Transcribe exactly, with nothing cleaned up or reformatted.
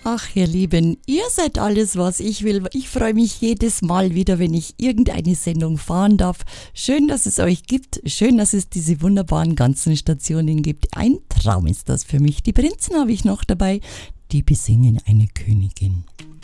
Ach, ihr Lieben, ihr seid alles, was ich will. Ich freue mich jedes Mal wieder, wenn ich irgendeine Sendung fahren darf. Schön, dass es euch gibt. Schön, dass es diese wunderbaren ganzen Stationen gibt. Ein Traum ist das für mich. Die Prinzen habe ich noch dabei. Die besingen eine Königin.